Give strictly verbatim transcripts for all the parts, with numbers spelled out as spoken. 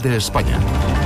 de España.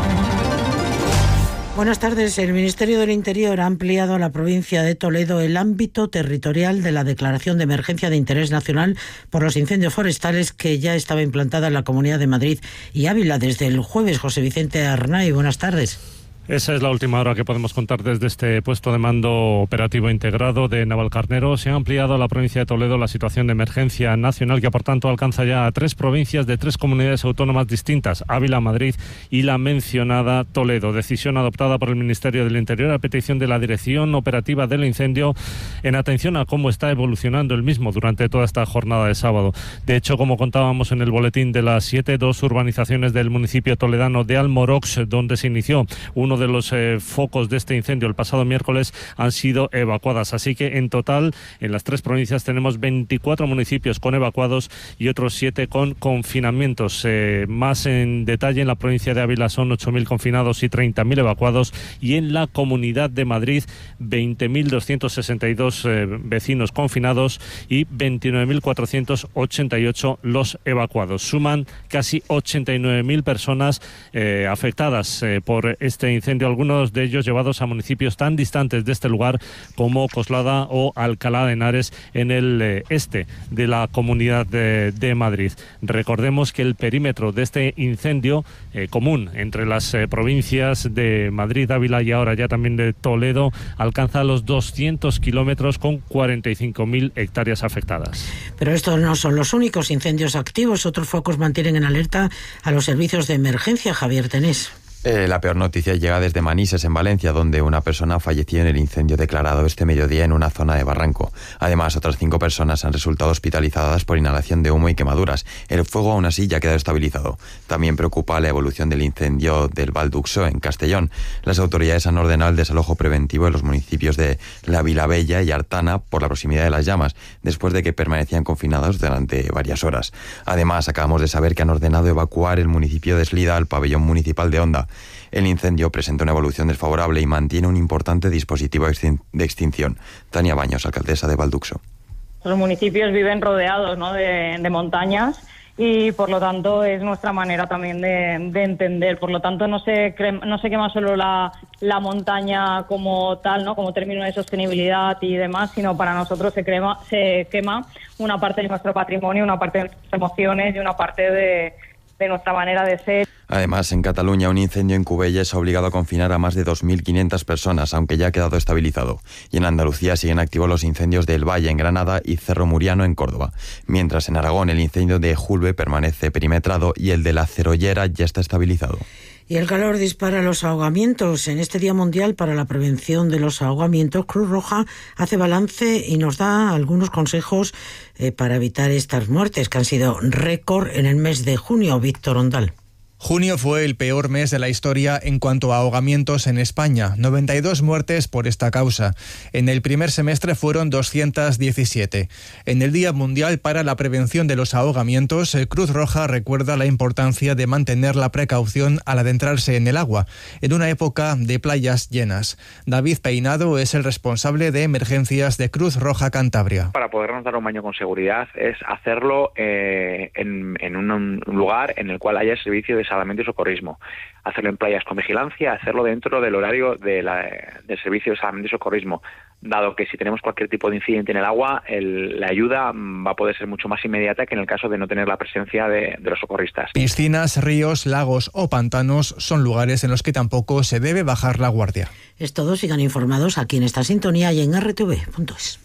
Buenas tardes. El Ministerio del Interior ha ampliado a la provincia de Toledo el ámbito territorial de la declaración de emergencia de interés nacional por los incendios forestales que ya estaba implantada en la Comunidad de Madrid y Ávila desde el jueves. José Vicente Arnay, buenas tardes. Esa es la última hora que podemos contar desde este puesto de mando operativo integrado de Navalcarnero. Se ha ampliado a la provincia de Toledo la situación de emergencia nacional, que por tanto alcanza ya a tres provincias de tres comunidades autónomas distintas, Ávila, Madrid y la mencionada Toledo. Decisión adoptada por el Ministerio del Interior a petición de la Dirección Operativa del Incendio en atención a cómo está evolucionando el mismo durante toda esta jornada de sábado. De hecho, como contábamos en el boletín de las siete, dos urbanizaciones del municipio toledano de Almorox, donde se inició uno de los eh, focos de este incendio el pasado miércoles, han sido evacuadas. Así que en total en las tres provincias tenemos veinticuatro municipios con evacuados y otros siete con confinamientos. Eh, más en detalle, en la provincia de Ávila son ocho mil confinados y treinta mil evacuados, y en la Comunidad de Madrid veinte mil doscientos sesenta y dos eh, vecinos confinados y veintinueve mil cuatrocientos ochenta y ocho los evacuados. Suman casi ochenta y nueve mil personas eh, afectadas eh, por este incendio, algunos de ellos llevados a municipios tan distantes de este lugar como Coslada o Alcalá de Henares, en el eh, este de la Comunidad de, de Madrid. Recordemos que el perímetro de este incendio eh, común entre las eh, provincias de Madrid, Ávila y ahora ya también de Toledo alcanza los doscientos kilómetros, con cuarenta y cinco mil hectáreas afectadas. Pero estos no son los únicos incendios activos. Otros focos mantienen en alerta a los servicios de emergencia. Javier Tenés. Eh, la peor noticia llega desde Manises, en Valencia, donde una persona falleció en el incendio declarado este mediodía en una zona de barranco. Además, otras cinco personas han resultado hospitalizadas por inhalación de humo y quemaduras. El fuego aún así ya ha quedado estabilizado. También preocupa la evolución del incendio del Val d'Uxó, en Castellón. Las autoridades han ordenado el desalojo preventivo en los municipios de La Vilabella y Artana por la proximidad de las llamas, después de que permanecían confinados durante varias horas. Además, acabamos de saber que han ordenado evacuar el municipio de Eslida al pabellón municipal de Onda. El incendio presenta una evolución desfavorable y mantiene un importante dispositivo de extinción. Tania Baños, alcaldesa de Val d'Uxó. Los municipios viven rodeados, ¿no?, de, de montañas, y por lo tanto es nuestra manera también de, de entender. Por lo tanto no se, cre- no se quema solo la, la montaña como tal, ¿no?, como término de sostenibilidad y demás, sino para nosotros se, crema, se quema una parte de nuestro patrimonio, una parte de nuestras emociones y una parte de, de nuestra manera de ser. Además, en Cataluña, un incendio en Cubelles ha obligado a confinar a más de dos mil quinientas personas, aunque ya ha quedado estabilizado. Y en Andalucía siguen activos los incendios del Valle, en Granada, y Cerro Muriano, en Córdoba. Mientras en Aragón el incendio de Julbe permanece perimetrado y el de la Cerollera ya está estabilizado. Y el calor dispara los ahogamientos. En este Día Mundial para la Prevención de los Ahogamientos, Cruz Roja hace balance y nos da algunos consejos eh, para evitar estas muertes, que han sido récord en el mes de junio. Víctor Ondal. Junio fue el peor mes de la historia en cuanto a ahogamientos en España, noventa y dos muertes por esta causa. En el primer semestre fueron doscientas diecisiete. En el Día Mundial para la Prevención de los Ahogamientos, Cruz Roja recuerda la importancia de mantener la precaución al adentrarse en el agua, en una época de playas llenas. David Peinado es el responsable de emergencias de Cruz Roja Cantabria. Para podernos dar un baño con seguridad es hacerlo eh, en, en un lugar en el cual haya servicio de salvamento y socorrismo. Hacerlo en playas con vigilancia, hacerlo dentro del horario de la, del servicio de salvamento y socorrismo, dado que si tenemos cualquier tipo de incidente en el agua, el, la ayuda va a poder ser mucho más inmediata que en el caso de no tener la presencia de, de los socorristas. Piscinas, ríos, lagos o pantanos son lugares en los que tampoco se debe bajar la guardia. Es todo. Sigan informados aquí en esta sintonía y en erre te ve punto es.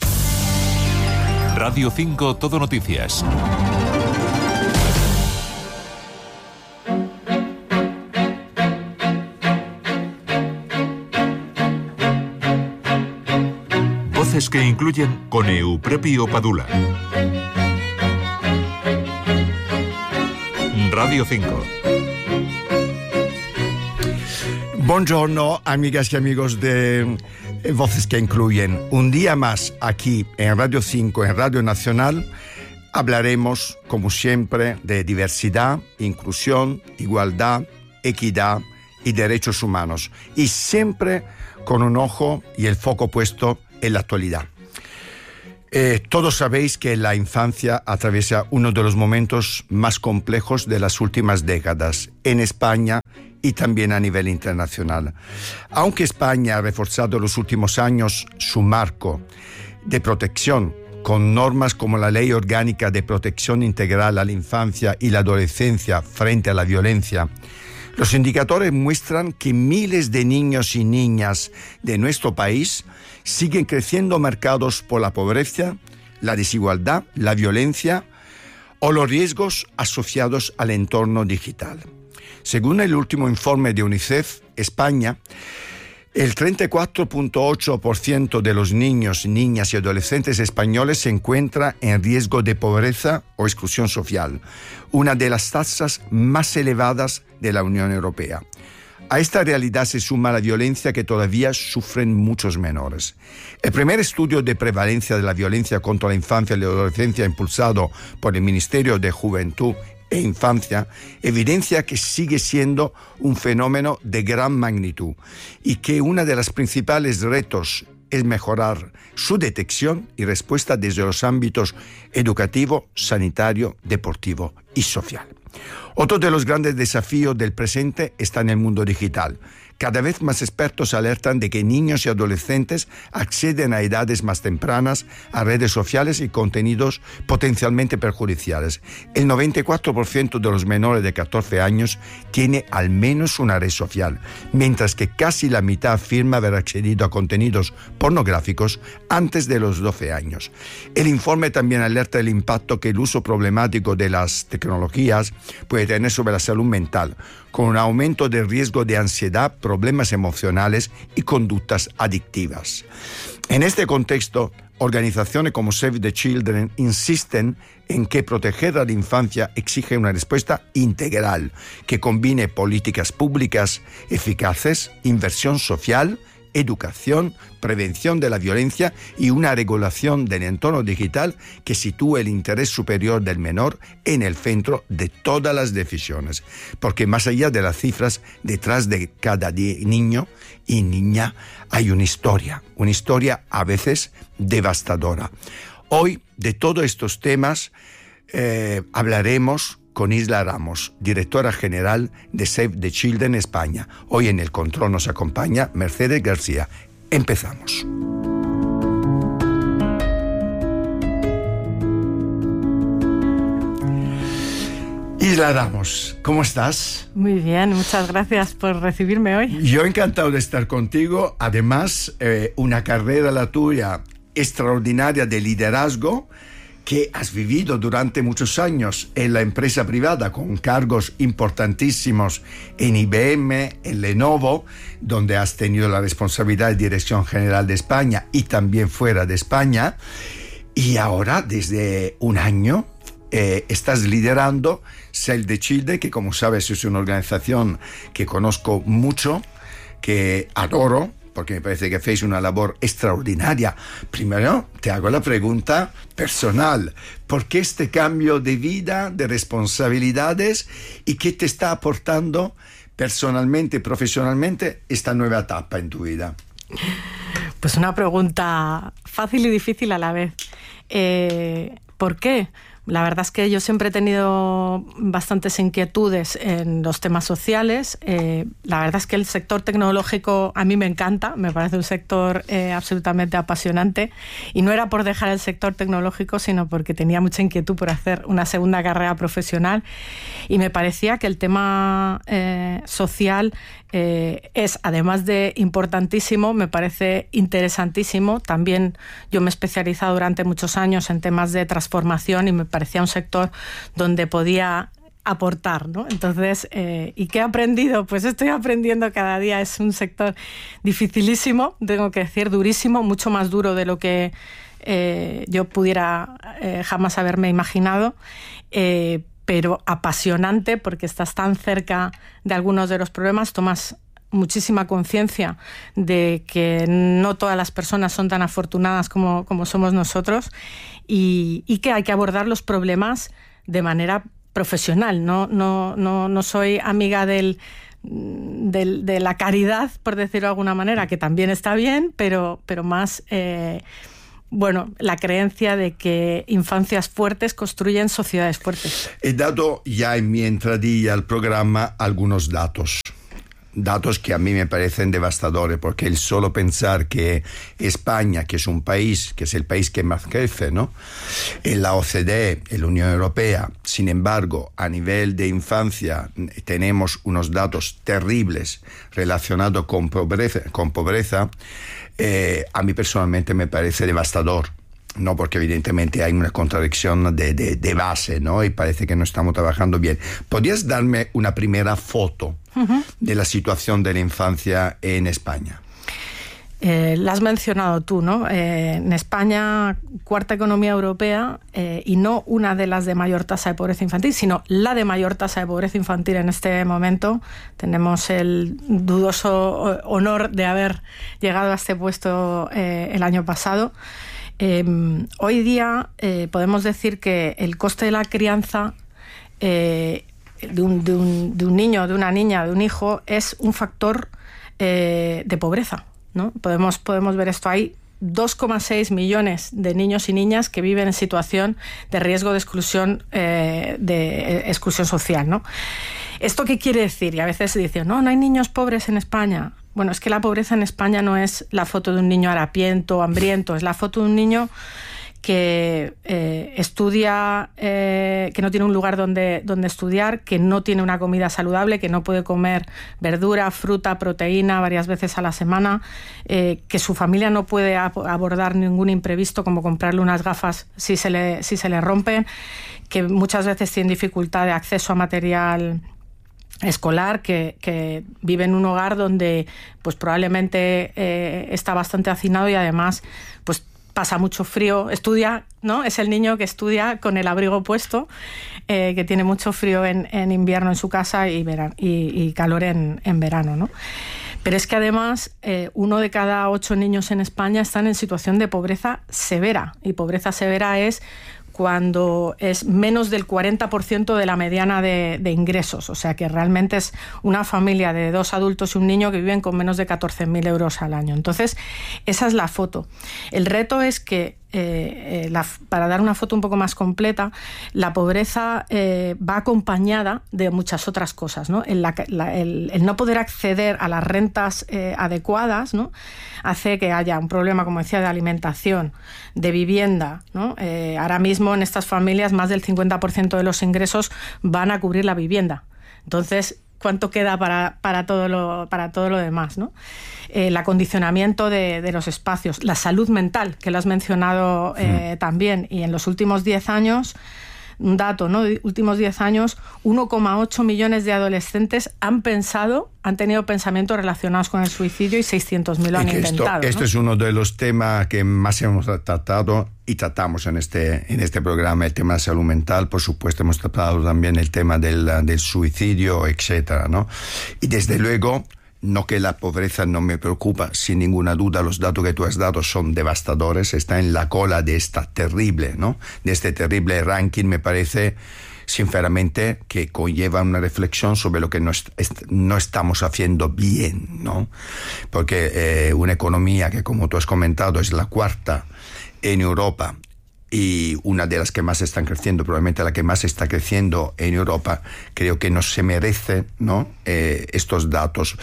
Radio cinco Todo Noticias. Voces que incluyen con Euprepio Padula. Radio cinco. Buongiorno, amigas y amigos de Voces que incluyen. Un día más aquí en Radio cinco, en Radio Nacional, hablaremos, como siempre, de diversidad, inclusión, igualdad, equidad y derechos humanos. Y siempre con un ojo y el foco puesto en la actualidad. Eh, todos sabéis que la infancia atraviesa uno de los momentos más complejos de las últimas décadas. En España, y también a nivel internacional. Aunque España ha reforzado en los últimos años su marco de protección con normas como la Ley Orgánica de Protección Integral a la Infancia y la Adolescencia frente a la violencia, los indicadores muestran que miles de niños y niñas de nuestro país siguen creciendo marcados por la pobreza, la desigualdad, la violencia o los riesgos asociados al entorno digital. Según el último informe de UNICEF, España, el treinta y cuatro punto ocho por ciento de los niños, niñas y adolescentes españoles se encuentra en riesgo de pobreza o exclusión social, una de las tasas más elevadas de la Unión Europea. A esta realidad se suma la violencia que todavía sufren muchos menores. El primer estudio de prevalencia de la violencia contra la infancia y la adolescencia impulsado por el Ministerio de Juventud e Infancia evidencia que sigue siendo un fenómeno de gran magnitud y que uno de los principales retos es mejorar su detección y respuesta desde los ámbitos educativo, sanitario, deportivo y social. Otro de los grandes desafíos del presente está en el mundo digital. Cada vez más expertos alertan de que niños y adolescentes acceden a edades más tempranas a redes sociales y contenidos potencialmente perjudiciales. El noventa y cuatro por ciento de los menores de catorce años tiene al menos una red social, mientras que casi la mitad afirma haber accedido a contenidos pornográficos antes de los doce años. El informe también alerta del impacto que el uso problemático de las tecnologías puede tener sobre la salud mental, con un aumento del riesgo de ansiedad, problemas emocionales y conductas adictivas. En este contexto, organizaciones como Save the Children insisten en que proteger a la infancia exige una respuesta integral que combine políticas públicas eficaces, inversión social, educación, prevención de la violencia y una regulación del entorno digital que sitúe el interés superior del menor en el centro de todas las decisiones. Porque más allá de las cifras, detrás de cada niño y niña hay una historia, una historia a veces devastadora. Hoy, de todos estos temas, eh, hablaremos con Isla Ramos, directora general de Save the Children España. Hoy en el control nos acompaña Mercedes García. Empezamos. Isla Ramos, ¿cómo estás? Muy bien, muchas gracias por recibirme hoy. Yo encantado de estar contigo. Además, eh, una carrera la tuya extraordinaria de liderazgo que has vivido durante muchos años en la empresa privada con cargos importantísimos en I B M, en Lenovo, donde has tenido la responsabilidad de Dirección General de España y también fuera de España. Y ahora, desde un año, eh, estás liderando Save the Children, que como sabes es una organización que conozco mucho, que adoro, porque me parece que hacéis una labor extraordinaria. Primero, te hago la pregunta personal. ¿Por qué este cambio de vida, de responsabilidades, y qué te está aportando personalmente y profesionalmente esta nueva etapa en tu vida? Pues una pregunta fácil y difícil a la vez. Eh, ¿Por qué? La verdad es que yo siempre he tenido bastantes inquietudes en los temas sociales. Eh, la verdad es que el sector tecnológico a mí me encanta, me parece un sector eh, absolutamente apasionante. Y no era por dejar el sector tecnológico, sino porque tenía mucha inquietud por hacer una segunda carrera profesional. Y me parecía que el tema eh, social eh, es, además de importantísimo, me parece interesantísimo. También yo me he especializado durante muchos años en temas de transformación y me parecía un sector donde podía aportar, ¿no? Entonces, eh, ¿y qué he aprendido? Pues estoy aprendiendo cada día. Es un sector dificilísimo, tengo que decir, durísimo, mucho más duro de lo que eh, yo pudiera eh, jamás haberme imaginado, eh, pero apasionante porque estás tan cerca de algunos de los problemas, tomas muchísima conciencia de que no todas las personas son tan afortunadas como, como somos nosotros y, y que hay que abordar los problemas de manera profesional. No, no, no, no soy amiga del, del, de la caridad, por decirlo de alguna manera, que también está bien, pero, pero más... Eh, Bueno, la creencia de que infancias fuertes construyen sociedades fuertes. He dado ya en mi entradilla al programa algunos datos. datos que a mí me parecen devastadores, porque el solo pensar que España, que es un país, que es el país que más crece, ¿no?, en la O C D E, en la Unión Europea, sin embargo, a nivel de infancia tenemos unos datos terribles relacionados con pobreza, con pobreza eh, a mí personalmente me parece devastador. No, porque evidentemente hay una contradicción de, de, de base, ¿no? Y parece que no estamos trabajando bien. ¿Podrías darme una primera foto uh-huh. de la situación de la infancia en España? Eh, la has mencionado tú, ¿no? Eh, en España, cuarta economía europea, eh, y no una de las de mayor tasa de pobreza infantil, sino la de mayor tasa de pobreza infantil en este momento. Tenemos el dudoso honor de haber llegado a este puesto eh, el año pasado. Eh, hoy día eh, podemos decir que el coste de la crianza eh, de, un, de, un, de un niño, de una niña, de un hijo, es un factor eh, de pobreza, ¿no? Podemos, podemos ver esto. Hay dos coma seis millones de niños y niñas que viven en situación de riesgo de exclusión, eh, de exclusión social, ¿no? ¿Esto qué quiere decir? Y a veces se dice, no, no hay niños pobres en España. Bueno, es que la pobreza en España no es la foto de un niño harapiento o hambriento, es la foto de un niño que eh, estudia, eh, que no tiene un lugar donde, donde estudiar, que no tiene una comida saludable, que no puede comer verdura, fruta, proteína varias veces a la semana, eh, que su familia no puede ab- abordar ningún imprevisto como comprarle unas gafas si se le, si se le rompen, que muchas veces tiene dificultad de acceso a material escolar, que, que vive en un hogar donde pues probablemente eh, está bastante hacinado y además pues pasa mucho frío, estudia, ¿no? Es el niño que estudia con el abrigo puesto, eh, que tiene mucho frío en, en invierno en su casa y, verano, y, y calor en, en verano, ¿no? Pero es que además eh, uno de cada ocho niños en España están en situación de pobreza severa, y pobreza severa es cuando es menos del cuarenta por ciento de la mediana de, de ingresos. O sea que realmente es una familia de dos adultos y un niño que viven con menos de catorce mil euros al año. Entonces, esa es la foto. El reto es que, eh, eh, la, para dar una foto un poco más completa, la pobreza eh, va acompañada de muchas otras cosas, ¿no? El, la, la, el, el no poder acceder a las rentas eh, adecuadas, ¿no?, hace que haya un problema, como decía, de alimentación, de vivienda, ¿no? Eh, ahora mismo en estas familias más del cincuenta por ciento de los ingresos van a cubrir la vivienda. Entonces, ¿cuánto queda para, para, todo, lo, para todo lo demás, ¿no? Eh, el acondicionamiento de, de los espacios, la salud mental, que lo has mencionado eh, mm. también, y en los últimos diez años... Un dato, ¿no? De últimos diez años, uno coma ocho millones de adolescentes han pensado, han tenido pensamientos relacionados con el suicidio y seiscientos mil lo han intentado. Esto, esto ¿no? es uno de los temas que más hemos tratado y tratamos en este, en este programa, el tema de salud mental. Por supuesto, hemos tratado también el tema del, del suicidio, etcétera, ¿no? Y desde luego... No que la pobreza no me preocupa, sin ninguna duda los datos que tú has dado son devastadores, está en la cola de esta terrible, ¿no? De este terrible ranking. Me parece, sinceramente, que conlleva una reflexión sobre lo que no, est- est- no estamos haciendo bien, ¿no? Porque eh, una economía que, como tú has comentado, es la cuarta en Europa, y una de las que más están creciendo, probablemente la que más está creciendo en Europa, creo que no se merece, ¿no?, eh, estos datos.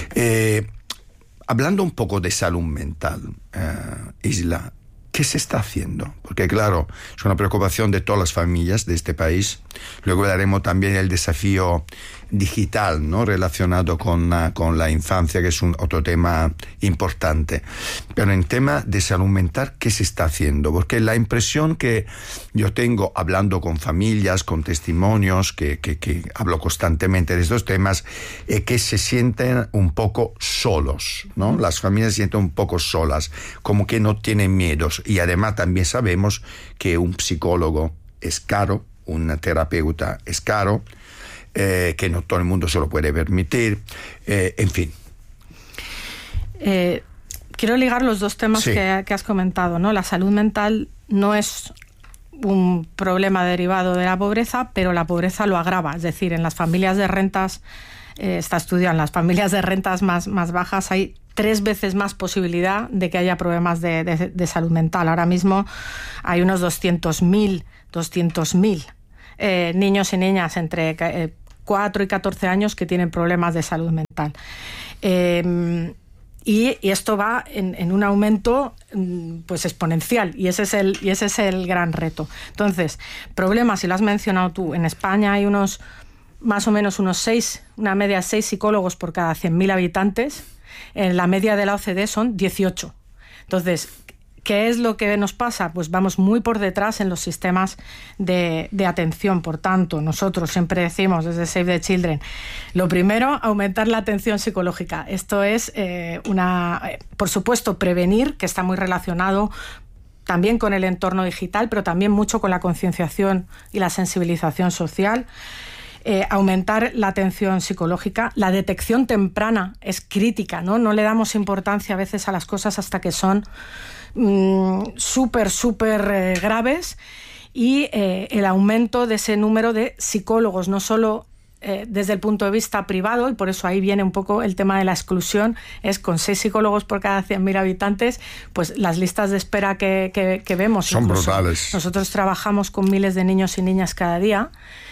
Eh, hablando un poco de salud mental, eh, Isla, ¿qué se está haciendo? Porque claro, es una preocupación de todas las familias de este país. Luego hablaremos también del desafío digital, ¿no?, relacionado con, uh, con la infancia, que es un otro tema importante. Pero en tema de salud mental, ¿qué se está haciendo? Porque la impresión que yo tengo hablando con familias, con testimonios, que, que, que hablo constantemente de estos temas, es que se sienten un poco solos, ¿no? Las familias se sienten un poco solas, como que no tienen miedos. Y además también sabemos que un psicólogo es caro, un terapeuta es caro, eh, que no todo el mundo se lo puede permitir, eh, en fin. Eh, quiero ligar los dos temas sí. que, que has comentado, ¿no? La salud mental no es un problema derivado de la pobreza, pero la pobreza lo agrava. Es decir, en las familias de rentas, eh, está estudiado, en las familias de rentas más, más bajas hay tres veces más posibilidad de que haya problemas de, de, de salud mental. Ahora mismo hay unos doscientos mil eh, niños y niñas entre eh, cuatro y catorce años que tienen problemas de salud mental. Eh, y, y esto va en, en un aumento pues exponencial, y ese es el, y ese es el gran reto. Entonces, problemas, y lo has mencionado tú, en España hay unos más o menos unos seis, una media de seis psicólogos por cada cien mil habitantes. En la media de la O C D E son dieciocho. Entonces, ¿qué es lo que nos pasa? Pues vamos muy por detrás en los sistemas de, de atención. Por tanto, nosotros siempre decimos desde Save the Children, lo primero, aumentar la atención psicológica. Esto es eh, una, eh, por supuesto, prevenir, que está muy relacionado también con el entorno digital, pero también mucho con la concienciación y la sensibilización social. Eh, aumentar la atención psicológica. La detección temprana es crítica, ¿no? No le damos importancia a veces a las cosas hasta que son mmm, súper, súper eh, graves. Y eh, el aumento de ese número de psicólogos, no solo eh, desde el punto de vista privado, y por eso ahí viene un poco el tema de la exclusión, es con seis psicólogos por cada cien mil habitantes, pues las listas de espera que, que, que vemos son brutales. Nosotros trabajamos con miles de niños y niñas cada día,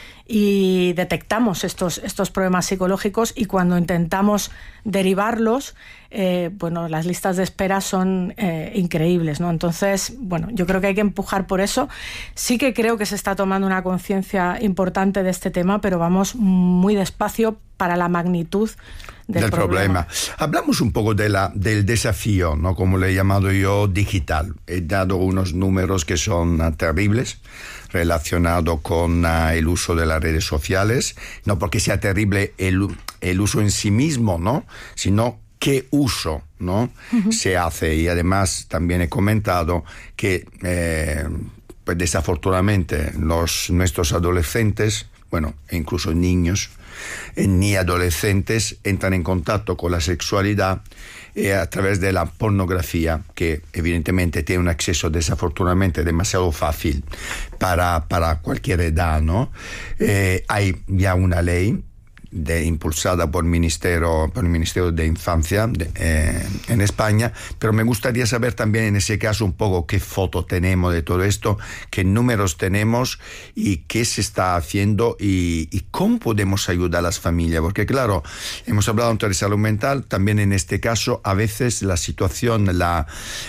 y detectamos estos, estos problemas psicológicos, y cuando intentamos derivarlos, eh, bueno, las listas de espera son eh, increíbles, ¿no? Entonces, bueno, yo creo que hay que empujar por eso. Sí que creo que se está tomando una conciencia importante de este tema, pero vamos muy despacio para la magnitud del, del problema. problema. Hablamos un poco de la, del desafío, ¿no? Como le he llamado yo, digital. He dado unos números que son uh, terribles, relacionado con uh, el uso de las redes sociales, no porque sea terrible el, el uso en sí mismo, ¿no? Sino qué uso, ¿no? Uh-huh. se hace. Y además también he comentado que eh, pues desafortunadamente los, nuestros adolescentes, bueno, e incluso niños, eh, ni adolescentes, entran en contacto con la sexualidad eh, a través de la pornografía, que evidentemente tiene un acceso desafortunadamente demasiado fácil para, para cualquier edad, ¿no? Eh, hay ya una ley De, impulsada por, ministerio, por el Ministerio de Infancia de, eh, en España, pero me gustaría saber también en ese caso un poco qué foto tenemos de todo esto, qué números tenemos y qué se está haciendo y, y cómo podemos ayudar a las familias, porque claro, hemos hablado antes de salud mental, también en este caso a veces la situación la,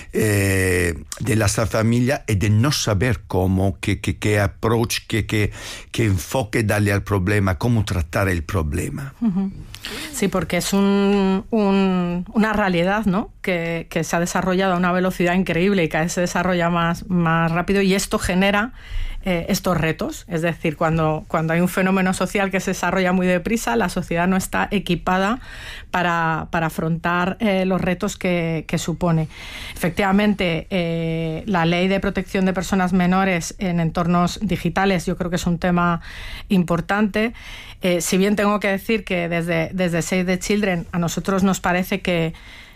eh, de la familia es de no saber cómo, qué, qué, qué approach, qué, qué, qué enfoque darle al problema, cómo tratar el problema. Uh-huh. Sí, porque es un, un, una realidad, ¿no? que, que se ha desarrollado a una velocidad increíble y cada vez se desarrolla más, más rápido, y esto genera eh, estos retos. Es decir, cuando, cuando hay un fenómeno social que se desarrolla muy deprisa, la sociedad no está equipada para, para afrontar eh, los retos que, que supone. Efectivamente, eh, la Ley de Protección de Personas Menores en entornos digitales yo creo que es un tema importante. Eh, si bien tengo que decir que desde, desde Save the Children a nosotros nos parece que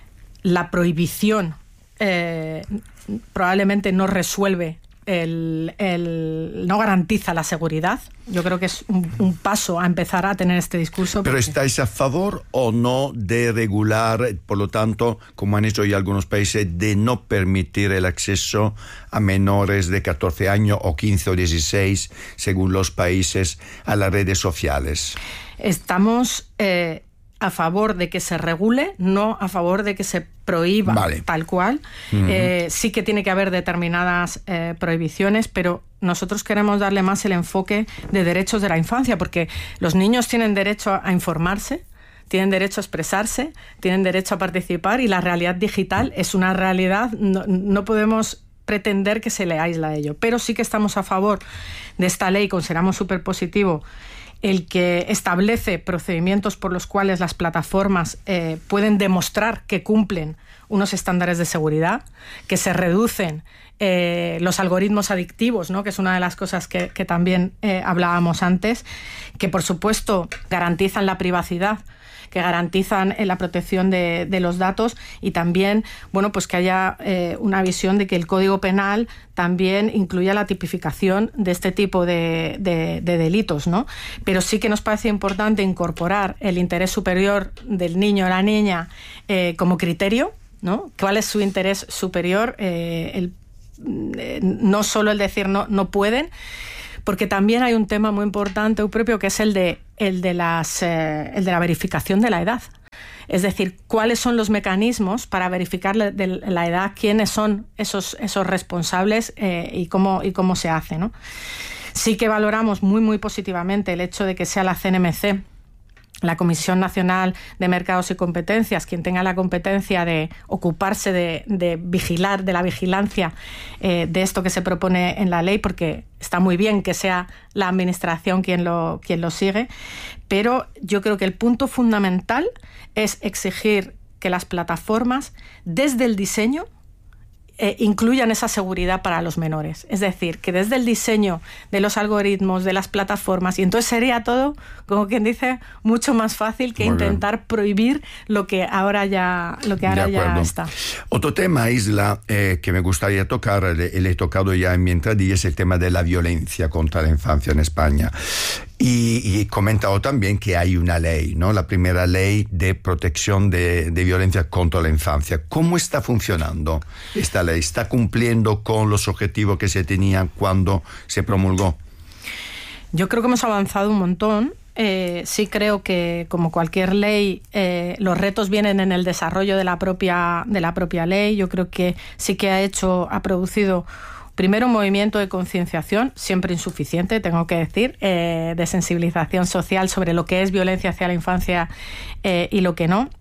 la prohibición eh, probablemente no resuelve, el, el, no garantiza la seguridad. Yo creo que es un, un paso a empezar a tener este discurso. ¿Pero porque... estáis a favor o no de regular, por lo tanto, como han hecho ya algunos países, de no permitir el acceso a menores de catorce años o quince o dieciséis, según los países, a las redes sociales? Estamos eh, a favor de que se regule, no a favor de que se prohíba, vale, tal cual. Uh-huh. Eh, sí que tiene que haber determinadas eh, prohibiciones, pero nosotros queremos darle más el enfoque de derechos de la infancia, porque los niños tienen derecho a informarse, tienen derecho a expresarse, tienen derecho a participar, y la realidad digital es una realidad, no, no podemos pretender que se le aísla a ello. Pero sí que estamos a favor de esta ley, consideramos súper positivo el que establece procedimientos por los cuales las plataformas eh, pueden demostrar que cumplen unos estándares de seguridad, que se reducen eh, los algoritmos adictivos, ¿no? Que es una de las cosas que, que también eh, hablábamos antes, que por supuesto garantizan la privacidad, que garantizan eh, la protección de, de los datos, y también, bueno, pues que haya eh, una visión de que el Código Penal también incluya la tipificación de este tipo de, de, de delitos, ¿no? Pero sí que nos parece importante incorporar el interés superior del niño o la niña eh, como criterio, ¿no? ¿Cuál es su interés superior? Eh, el, eh, no solo el decir no, no pueden, porque también hay un tema muy importante propio, que es el de el de, las, eh, el de la verificación de la edad. Es decir, cuáles son los mecanismos para verificar la, de la edad, quiénes son esos, esos responsables eh, y, cómo, y cómo se hace, ¿no? Sí que valoramos muy, muy positivamente el hecho de que sea la C N M C, la Comisión Nacional de Mercados y Competencias, quien tenga la competencia de ocuparse de, de vigilar, de la vigilancia eh, de esto que se propone en la ley, porque está muy bien que sea la Administración quien lo, quien lo sigue, pero yo creo que el punto fundamental es exigir que las plataformas, desde el diseño, Eh, incluyan esa seguridad para los menores. Es decir, que desde el diseño de los algoritmos, de las plataformas, y entonces sería todo, como quien dice, mucho más fácil que Muy intentar bien. prohibir lo que ahora ya, lo que ahora ya está. Otro tema, Isla, eh, que me gustaría tocar, le, le he tocado ya en mi entradilla, es el tema de la violencia contra la infancia en España. Y, y he comentado también que hay una ley, ¿no? La primera ley de protección de, de violencia contra la infancia. ¿Cómo está funcionando esta ley? ¿Está cumpliendo con los objetivos que se tenían cuando se promulgó? Yo creo que hemos avanzado un montón. Eh, sí creo que, como cualquier ley, eh, los retos vienen en el desarrollo de la propia, de la propia ley. Yo creo que sí que ha hecho, ha producido primero un movimiento de concienciación, siempre insuficiente, tengo que decir, eh, de sensibilización social sobre lo que es violencia hacia la infancia eh, y lo que no,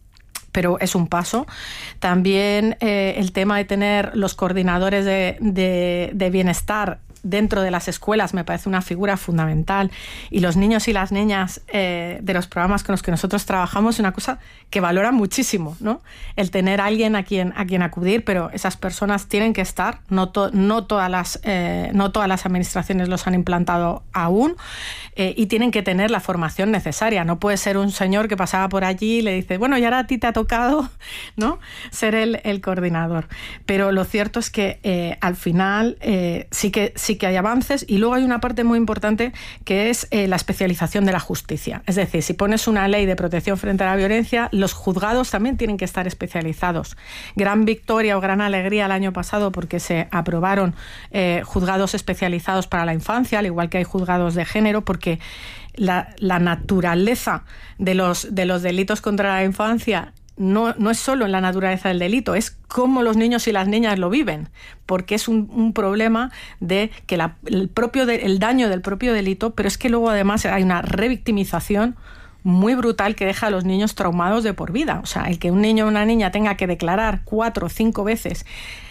pero es un paso. También eh, el tema de tener los coordinadores de, de, de bienestar dentro de las escuelas me parece una figura fundamental, y los niños y las niñas eh, de los programas con los que nosotros trabajamos es una cosa que valoran muchísimo, ¿no? El tener a alguien a quien, a quien acudir, pero esas personas tienen que estar, no, to, no, todas, las, eh, no todas las administraciones los han implantado aún, eh, y tienen que tener la formación necesaria. No puede ser un señor que pasaba por allí y le dice, bueno, y ahora a ti te ha tocado, ¿no?, ser el, el coordinador. Pero lo cierto es que eh, al final eh, sí que sí que hay avances, y luego hay una parte muy importante que es eh, la especialización de la justicia. Es decir, si pones una ley de protección frente a la violencia, los juzgados también tienen que estar especializados. Gran victoria o gran alegría el año pasado porque se aprobaron eh, juzgados especializados para la infancia, al igual que hay juzgados de género, porque la, la naturaleza de los, de los delitos contra la infancia No, no es solo en la naturaleza del delito, es cómo los niños y las niñas lo viven, porque es un, un problema de que la, el, propio de, el daño del propio delito, pero es que luego además hay una revictimización muy brutal que deja a los niños traumados de por vida. O sea, el que un niño o una niña tenga que declarar cuatro o cinco veces,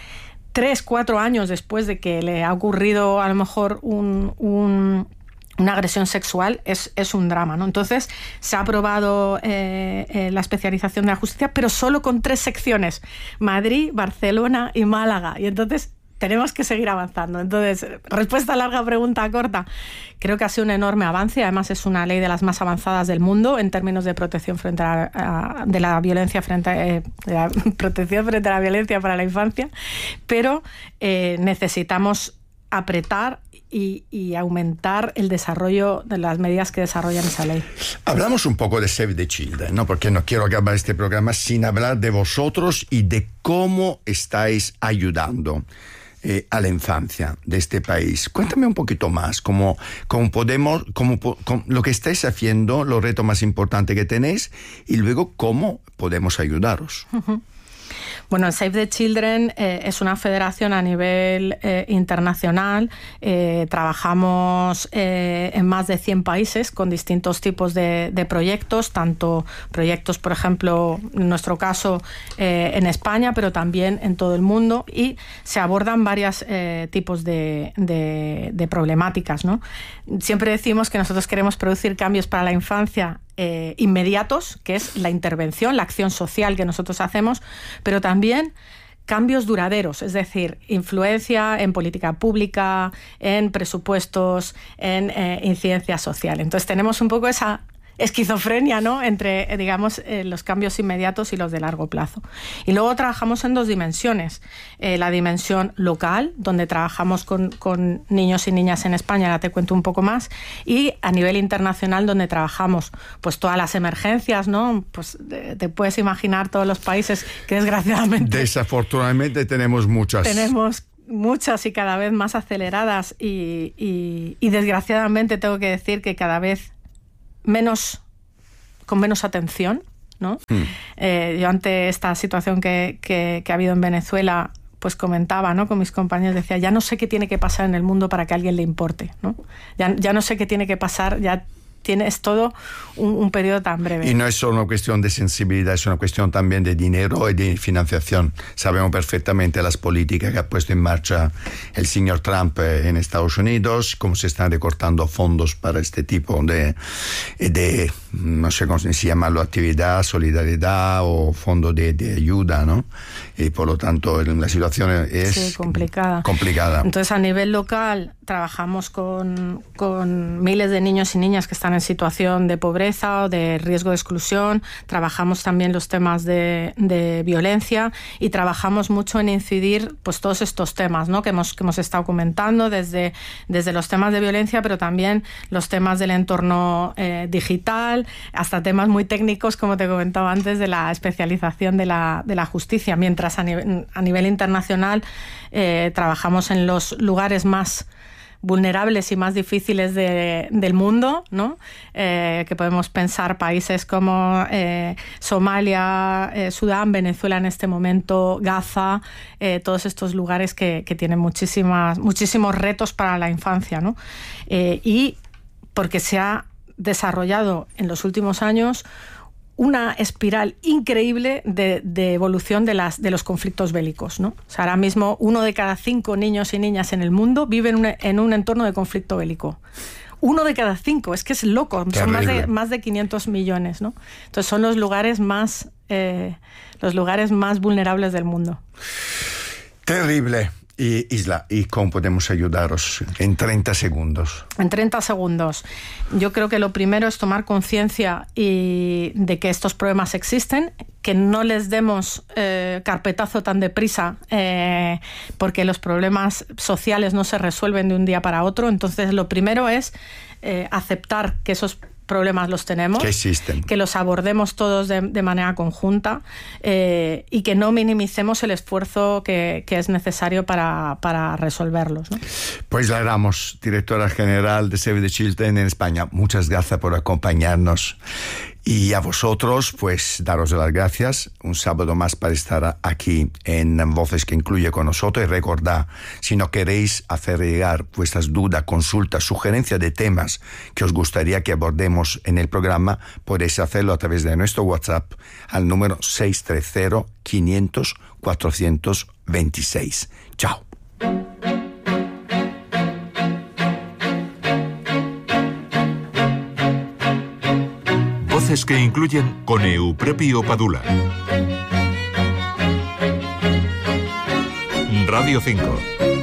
tres, cuatro años después de que le ha ocurrido a lo mejor un... un una agresión sexual es, es un drama, ¿no? Entonces se ha aprobado eh, eh, la especialización de la justicia, pero solo con tres secciones: Madrid, Barcelona y Málaga. Y entonces tenemos que seguir avanzando. Entonces, respuesta larga, pregunta corta. Creo que ha sido un enorme avance. Además, es una ley de las más avanzadas del mundo en términos de protección frente a, a de la violencia frente a, eh, de la protección frente a la violencia para la infancia. Pero eh, necesitamos apretar Y, y aumentar el desarrollo de las medidas que desarrollan esa ley. Hablamos un poco de Save the Children, ¿no? Porque no quiero acabar este programa sin hablar de vosotros y de cómo estáis ayudando eh, a la infancia de este país. Cuéntame un poquito más, cómo, cómo podemos, cómo, cómo, lo que estáis haciendo, los retos más importantes que tenéis, y luego cómo podemos ayudaros. Uh-huh. Bueno, Save the Children eh, es una federación a nivel eh, internacional. Eh, trabajamos eh, en más de cien países con distintos tipos de, de proyectos, tanto proyectos, por ejemplo, en nuestro caso, eh, en España, pero también en todo el mundo, y se abordan varios eh, tipos de, de, de problemáticas, ¿no? Siempre decimos que nosotros queremos producir cambios para la infancia Eh, inmediatos, que es la intervención, la acción social que nosotros hacemos, pero también cambios duraderos, es decir, influencia en política pública, en presupuestos, en eh, incidencia social. Entonces tenemos un poco esa esquizofrenia, ¿no?, entre, digamos, eh, los cambios inmediatos y los de largo plazo. Y luego trabajamos en dos dimensiones. Eh, la dimensión local, donde trabajamos con, con niños y niñas en España, ahora te cuento un poco más, y a nivel internacional, donde trabajamos pues todas las emergencias, ¿no? Pues te, te puedes imaginar todos los países que desgraciadamente... Desafortunadamente tenemos muchas. Tenemos muchas y cada vez más aceleradas, y, y, y desgraciadamente tengo que decir que cada vez menos, con menos atención, ¿no? Mm. Eh, yo ante esta situación que, que, que ha habido en Venezuela, pues comentaba, ¿no?, con mis compañeros, decía, ya no sé qué tiene que pasar en el mundo para que a alguien le importe, ¿no? Ya, ya no sé qué tiene que pasar, ya tienes todo un, un periodo tan breve. Y no es solo una cuestión de sensibilidad, es una cuestión también de dinero y de financiación. Sabemos perfectamente las políticas que ha puesto en marcha el señor Trump en Estados Unidos, cómo se están recortando fondos para este tipo de, de no sé cómo se llama, actividad, solidaridad o fondo de, de ayuda, ¿no? Y por lo tanto la situación es sí, complicada. complicada. Entonces, a nivel local trabajamos con, con miles de niños y niñas que están en situación de pobreza o de riesgo de exclusión. Trabajamos también los temas de, de violencia y trabajamos mucho en incidir, pues, todos estos temas, ¿no?, que hemos, que hemos estado comentando, desde, desde los temas de violencia, pero también los temas del entorno eh, digital, hasta temas muy técnicos, como te comentaba antes, de la especialización de la, de la justicia, mientras a nivel, a nivel internacional eh, trabajamos en los lugares más vulnerables y más difíciles de, del mundo, ¿no? Eh, que podemos pensar países como eh, Somalia, eh, Sudán, Venezuela en este momento, Gaza, eh, todos estos lugares que, que tienen muchísimas, muchísimos retos para la infancia, ¿no? Eh, y porque se ha desarrollado en los últimos años una espiral increíble de, de evolución de, las, de los conflictos bélicos, ¿no? O sea, ahora mismo uno de cada cinco niños y niñas en el mundo vive en un, en un entorno de conflicto bélico. Uno de cada cinco, es que es loco, son más de, más de quinientos millones, ¿no? Entonces son los lugares más, eh, los lugares más vulnerables del mundo. Terrible. Y Isla, ¿y cómo podemos ayudaros en treinta segundos? En treinta segundos. Yo creo que lo primero es tomar conciencia y de que estos problemas existen, que no les demos eh, carpetazo tan deprisa, eh, porque los problemas sociales no se resuelven de un día para otro. Entonces, lo primero es eh, aceptar que esos problemas los tenemos, que existen, que los abordemos todos de, de manera conjunta eh, y que no minimicemos el esfuerzo que, que es necesario para, para resolverlos, ¿no? Pues la Ramos, directora general de Save the Children en España, muchas gracias por acompañarnos. Y a vosotros, pues, daros las gracias. Un sábado más para estar aquí en Voces que Incluye con nosotros. Y recordad, si no queréis hacer llegar vuestras dudas, consultas, sugerencias de temas que os gustaría que abordemos en el programa, podéis hacerlo a través de nuestro WhatsApp al número seis tres cero, quinientos, cuatrocientos veintiséis. Chao. Voces que Incluyen con Euprepio Padula. Radio cinco.